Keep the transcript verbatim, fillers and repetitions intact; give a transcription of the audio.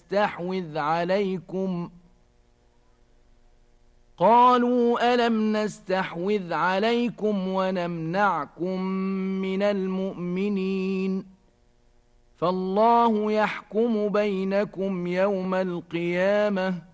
نستحوذ عليكم قالوا ألم نستحوذ عليكم ونمنعكم من المؤمنين فالله يحكم بينكم يوم القيامة